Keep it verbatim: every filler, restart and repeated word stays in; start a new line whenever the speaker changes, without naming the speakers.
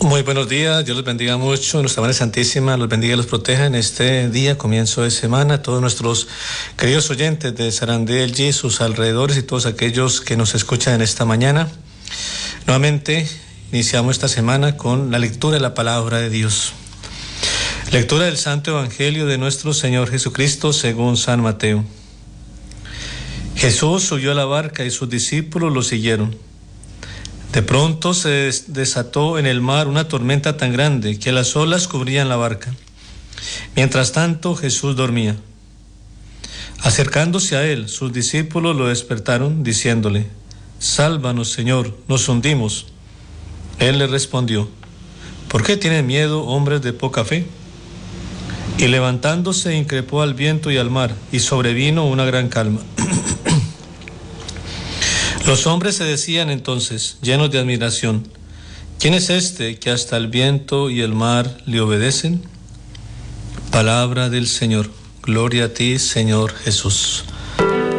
Muy buenos días, Dios los bendiga mucho, nuestra Madre Santísima los bendiga y los proteja en este día, comienzo de semana, todos nuestros queridos oyentes de Sarandí, y sus alrededores y todos aquellos que nos escuchan en esta mañana. Nuevamente iniciamos esta semana con la lectura de la palabra de Dios. Lectura del Santo Evangelio de nuestro Señor Jesucristo según San Mateo. Jesús subió a la barca y sus discípulos lo siguieron. De pronto se desató en el mar una tormenta tan grande que las olas cubrían la barca. Mientras tanto, Jesús dormía. Acercándose a él, sus discípulos lo despertaron, diciéndole: «Sálvanos, Señor, nos hundimos». Él les respondió: «¿Por qué tienen miedo, hombres de poca fe?». Y levantándose, increpó al viento y al mar, y sobrevino una gran calma. Los hombres se decían entonces, llenos de admiración: ¿quién es este que hasta el viento y el mar le obedecen? Palabra del Señor. Gloria a ti, Señor Jesús.